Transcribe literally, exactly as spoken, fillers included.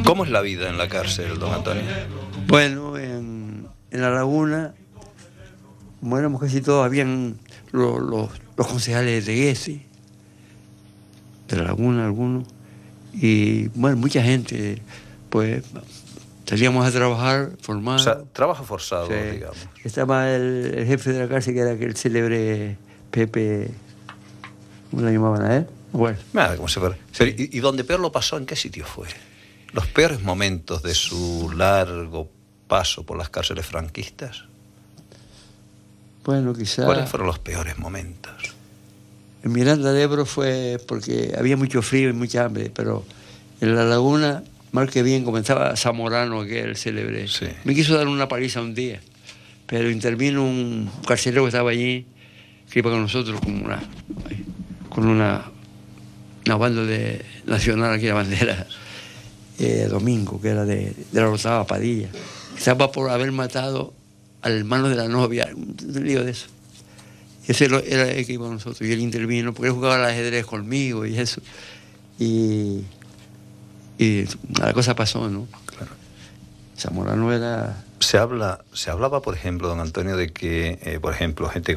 ¿Cómo es la vida en la cárcel, don Antonio? Bueno, en, en La Laguna, como éramos casi todos, habían los, los, los concejales de Gessi, de La Laguna algunos, y bueno, mucha gente, pues salíamos a trabajar formados. O sea, trabajo forzado, Sí. digamos. Estaba el, el jefe de la cárcel, que era aquel célebre Pepe, ¿cómo lo llamaban a él? Bueno. Nada, como se fuera. Pero, ¿y, ¿Y dónde peor lo pasó, en qué sitio fue? Los peores momentos de su largo paso por las cárceles franquistas. Bueno, quizás. ¿Cuáles fueron los peores momentos? En Miranda de Ebro fue porque había mucho frío y mucha hambre, pero en La Laguna, mal que bien, comenzaba Zamorano, que era el célebre. Sí. Me quiso dar una paliza un día, pero intervino un carcelero que estaba allí, que iba con nosotros con una, con una, una banda de nacional aquí, la bandera, eh, Domingo, que era de, de la Rosada Padilla. Estaba por haber matado al hermano de la novia, un lío de eso. Y ese era el que iba con nosotros, y él intervino, porque él jugaba al ajedrez conmigo y eso. Y, y la cosa pasó, ¿no? Claro. Zamorano era... Se habla, se hablaba, por ejemplo, don Antonio, de que, eh, por ejemplo, gente